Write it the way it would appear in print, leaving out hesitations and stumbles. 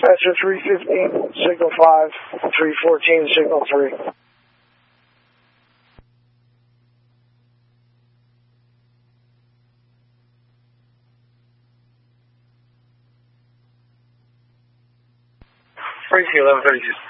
Dispatcher 315, signal 5, 314, signal 3. Frequency 1132.